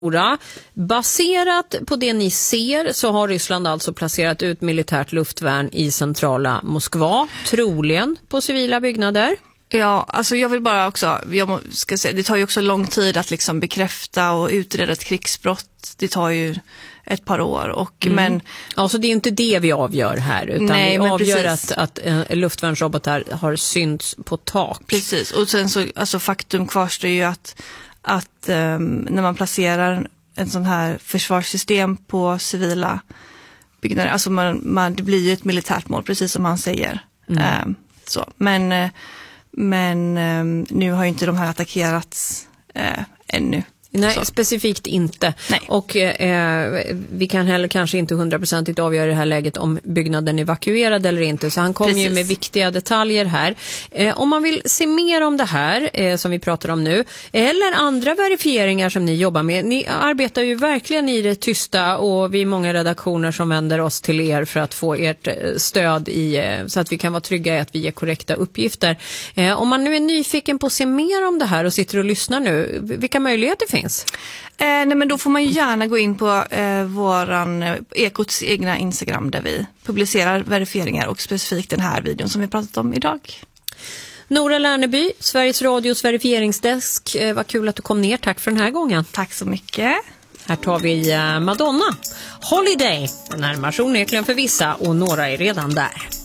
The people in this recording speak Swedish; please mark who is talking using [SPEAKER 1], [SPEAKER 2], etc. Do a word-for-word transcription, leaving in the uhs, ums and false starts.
[SPEAKER 1] Baserat på det ni ser så har Ryssland alltså placerat ut militärt luftvärn i centrala Moskva, troligen på civila byggnader.
[SPEAKER 2] Ja, alltså jag vill bara också, jag ska säga, det tar ju också lång tid att liksom bekräfta och utreda ett krigsbrott. Det tar ju ett par år. Och, mm. men,
[SPEAKER 1] alltså det är inte det vi avgör här, utan
[SPEAKER 2] nej,
[SPEAKER 1] vi avgör
[SPEAKER 2] precis.
[SPEAKER 1] att, att äh, luftvärnsrobotar har synts på tak.
[SPEAKER 2] Precis, och sen så, alltså faktum kvarstår ju att, att um, när man placerar en sån här försvarssystem på civila byggnader, alltså man, man, det blir ju ett militärt mål, precis som han säger. Mm. Um, så. Men, men um, nu har ju inte de här attackerats uh, ännu.
[SPEAKER 1] Nej,
[SPEAKER 2] så.
[SPEAKER 1] Specifikt inte.
[SPEAKER 2] Nej.
[SPEAKER 1] Och eh, vi kan heller kanske inte hundraprocentigt avgöra i det här läget om byggnaden är evakuerad eller inte. Så han kommer ju med viktiga detaljer här. Eh, om man vill se mer om det här eh, som vi pratar om nu, eller andra verifieringar som ni jobbar med. Ni arbetar ju verkligen i det tysta, och vi är många redaktioner som vänder oss till er för att få ert stöd i, eh, så att vi kan vara trygga i att vi ger korrekta uppgifter. Eh, om man nu är nyfiken på att se mer om det här och sitter och lyssnar nu, vilka möjligheter finns?
[SPEAKER 2] Eh, nej men då får man ju gärna gå in på eh, våran eh, Ekots egna Instagram där vi publicerar verifieringar och specifikt den här videon som vi pratat om idag.
[SPEAKER 1] Nora Lerneby, Sveriges Radios verifieringsdesk. Eh, vad kul att du kom ner. Tack för den här gången.
[SPEAKER 2] Tack så mycket.
[SPEAKER 1] Här tar vi eh, Madonna. Holiday. Närmar sig onekligen för vissa och några är redan där.